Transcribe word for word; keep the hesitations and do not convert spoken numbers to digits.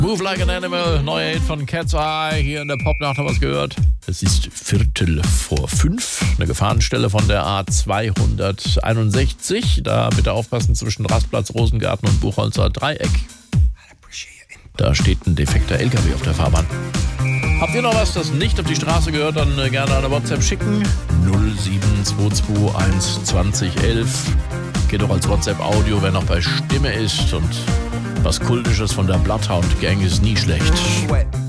Move Like an Animal, neuer Hit von Cat's Eye. Hier in der Popnacht haben wir es gehört. Es ist Viertel vor fünf. Eine Gefahrenstelle von der A zweihunderteinundsechzig. Da bitte aufpassen zwischen Rastplatz, Rosengarten und Buchholzer Dreieck. Da steht ein defekter L K W auf der Fahrbahn. Habt ihr noch was, das nicht auf die Straße gehört, dann gerne eine WhatsApp schicken. null sieben zwei zwei eins zwanzig elf. Geht doch als WhatsApp-Audio, wer noch bei Stimme ist. Und was Kultisches von der Bloodhound Gang ist nie schlecht.